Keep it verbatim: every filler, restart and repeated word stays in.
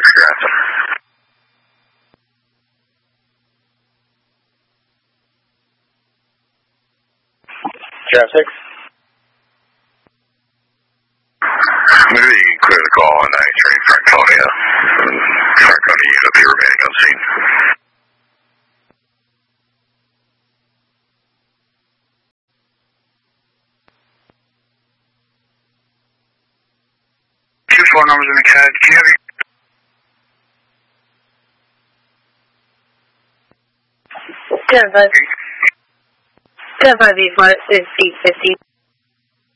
Progressive. Traffic. Maybe clear the call on ninety-three Franconia. Franconia unit be remaining on scene. Two phone numbers in the C A D. Do you have your... ten five. ten five eight five is eight fifty.